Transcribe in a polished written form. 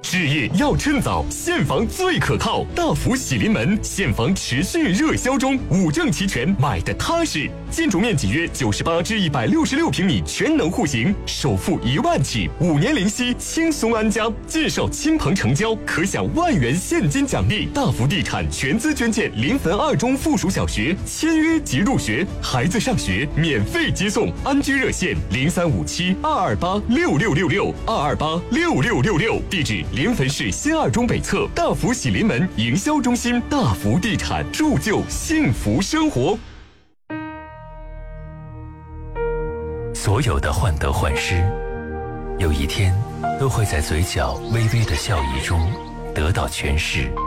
置业要趁早，现房最可靠。大福喜临门，现房持续热销中，五证齐全，买的踏实。建筑面积约98至166平米，全能户型，首付1万起，5年零息，轻松安家。介绍亲朋成交，可享万元现金奖励。大福地产全资捐建临汾2中附属小学，签约即入学，孩子上学免费接送。安居热线035722826666，2286666。地址：临汾市新2中北侧大福喜临门营销中心。大福地产，铸就幸福生活。 所有的患得患失，有一天都会在嘴角微微的笑意中得到诠释。